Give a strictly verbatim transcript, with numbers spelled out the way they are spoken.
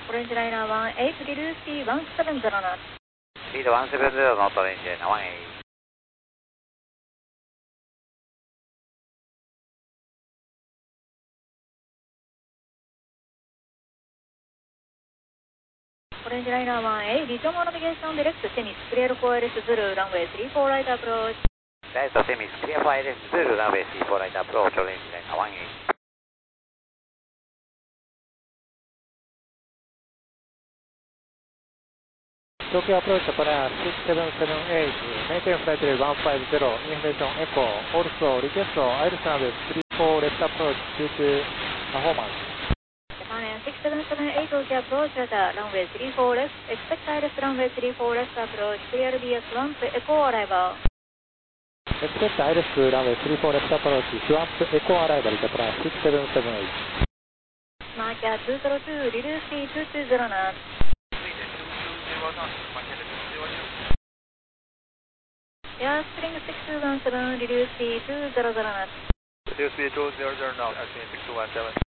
オレンジライナーワンエイト、リルーシーワンセブンゼロナッツ。 リードワンセブンゼロノットオレンジライナーワンエイト。 オレンジライナーワンエイト、リトモナビゲーションディレクトセミスクリアルフォーエルスズル、ランウェイスリーフォーライトアプローチ。 ダイレクトセミスクリアファイルスズル、ランウェイスリーフォーライトアプローチ、オレンジライナーワンエイト。 Tokyo approach Japan six seven seven eight, maintain flight level one five zero, information echo, also request I L S runway three four left approach due to performance. Japan Air six seven seven eight, Tokyo approach radar, runway three four left, expect I L S runway three four left approach, clear B S one, echo arrival. Expect I L S runway three four left approach, swamp echo arrival Japan six seven seven eight. Mark at two zero two, reduce speed two two zero knots. Air Spring six two one seven, reduce speed two zero zero knots. Reduce speed two zero zero knots, Air Spring six two one seven.